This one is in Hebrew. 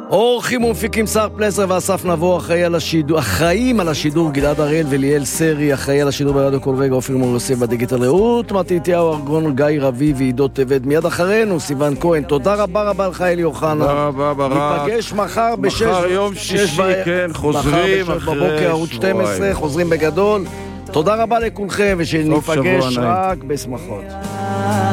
אורחים ומפיקים שר פלסר ואסף נבו, אחראים על השידור גלעד הראל וליאל סרי, אחראי על השידור ברדיו כל רגע אופיר מור יוסף בדיגיטל רעות, מתתיהו ארגון, גיא רביב ועידות טבת. מיד אחרינו סיוון כהן. תודה רבה לך אלי אוחנה. תודה רבה ברק. ניפגש מחר בשש, מחר יום שישי, כן, חוזרים מחר בבוקר ערוץ 12, חוזרים בגדול. תודה רבה לכולכם ושניפגש רק בשמחות.